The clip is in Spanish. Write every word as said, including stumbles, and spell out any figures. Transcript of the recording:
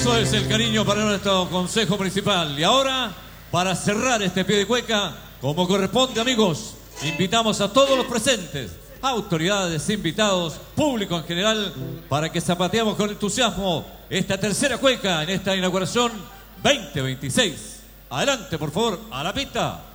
Eso es el cariño para nuestro Consejo Municipal. Y ahora, para cerrar este pie de cueca, como corresponde, amigos, invitamos a todos los presentes, autoridades, invitados, público en general, para que zapateemos con entusiasmo esta tercera cueca en esta inauguración veinte veintiséis. Adelante, por favor, a la pista.